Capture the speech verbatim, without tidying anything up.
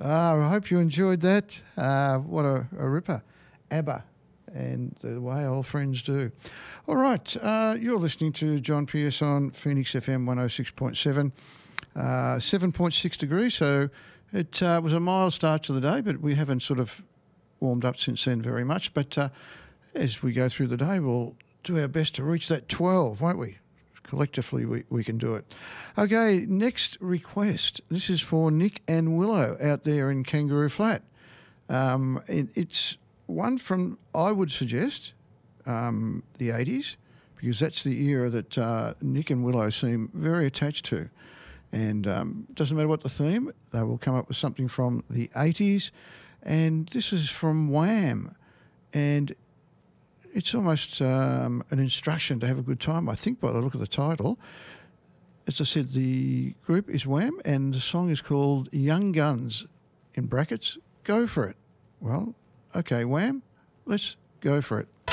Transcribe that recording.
Uh, I hope you enjoyed that. Uh, what a, a ripper. ABBA, and the way old friends do. All right, uh, you're listening to John Pierce on Phoenix F M one oh six point seven, uh, seven point six degrees, so it uh, was a mild start to the day, but we haven't sort of warmed up since then very much. But uh, as we go through the day, we'll do our best to reach that twelve, won't we? Collectively, we, we can do it. Okay, next request. This is for Nick and Willow out there in Kangaroo Flat. Um, it, it's one from, I would suggest, um, the eighties, because that's the era that uh, Nick and Willow seem very attached to. And um, doesn't matter what the theme, they will come up with something from the eighties. And this is from Wham. And it's almost um, an instruction to have a good time, I think, by the look of the title. As I said, the group is Wham, and the song is called Young Guns, in brackets, Go For It. Well, okay, Wham, let's go for it.